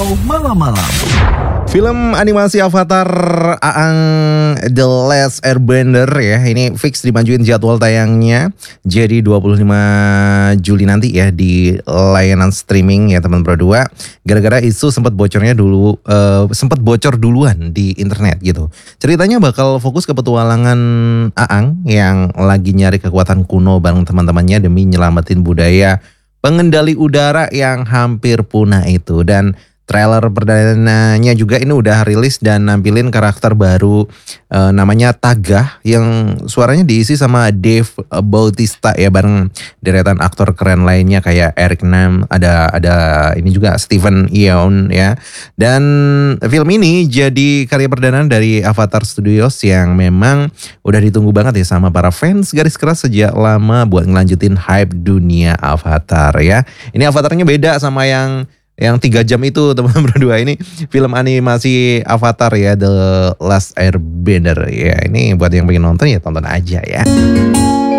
Malam-malam. Film animasi Avatar Aang The Last Airbender ya, ini fix dimajuin jadwal tayangnya jadi 25 Juli nanti ya di layanan streaming ya teman berdua. Gara-gara isu sempat sempat bocor duluan di internet gitu. Ceritanya bakal fokus ke petualangan Aang yang lagi nyari kekuatan kuno bareng teman-temannya demi nyelamatin budaya pengendali udara yang hampir punah itu. Dan trailer perdananya juga ini udah rilis dan nampilin karakter baru namanya Tagah yang suaranya diisi sama Dave Bautista ya bareng deretan aktor keren lainnya kayak Eric Nam, ada ini juga Steven Yeun ya. Dan film ini jadi karya perdana dari Avatar Studios yang memang udah ditunggu banget ya sama para fans garis keras sejak lama buat ngelanjutin hype dunia Avatar ya. Ini Avatarnya beda sama yang 3 jam itu teman-teman berdua. Ini film animasi Avatar ya, The Last Airbender ya. Ini buat yang pengen nonton ya tonton aja ya.